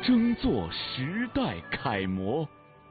争做时代楷模。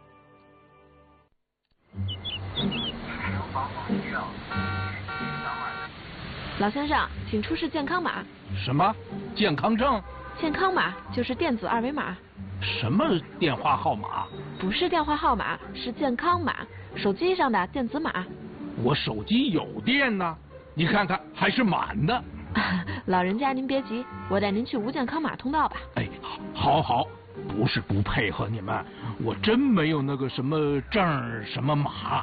老先生，请出示健康码。 什么？健康证？ 健康码就是电子二维码。 什么电话号码？ 不是电话号码，是健康码，手机上的电子码。 我手机有电呢，你看看还是满的。 老人家您别急，我带您去无健康码通道吧。 哎，好，不是不配合你们，我真没有那个什么证什么码。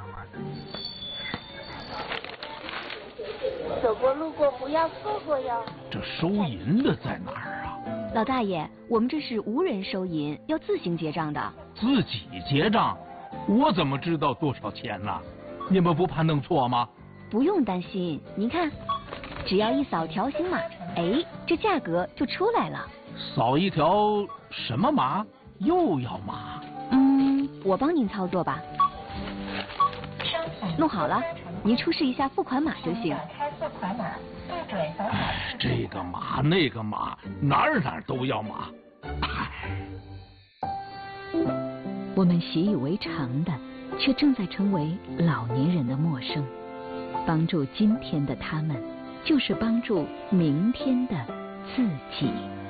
走过路过不要错过哟。 这收银的在哪儿啊？ 老大爷，我们这是无人收银，要自行结账的。 自己结账？我怎么知道多少钱呢？你们不怕弄错吗？ 不用担心，您看，只要一扫条形码，哎，这价格就出来了。 扫一条什么码？又要码？ 我帮您操作吧。弄好了，您出示一下付款码就行。 这个码那个码，哪儿都要码。 我们习以为常的，却正在成为老年人的陌生。帮助今天的他们，就是帮助明天的自己。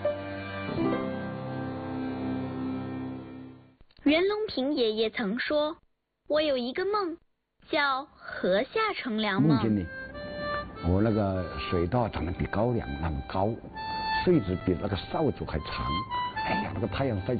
袁隆平爷爷曾说：“我有一个梦，叫河下乘凉梦。” 梦见呢，我那个水稻长得比高粱那么高，穗子比那个扫帚还长。哎呀，那个太阳晒